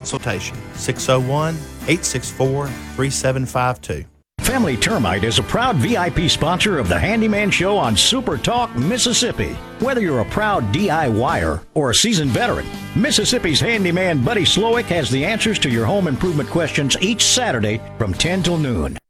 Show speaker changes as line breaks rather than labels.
consultation. 601-864-3752.
Family Termite is a proud VIP sponsor of the Handyman Show on Super Talk, Mississippi. Whether you're a proud DIYer or a seasoned veteran, Mississippi's handyman Buddy Slowick has the answers to your home improvement questions each Saturday from 10 till noon.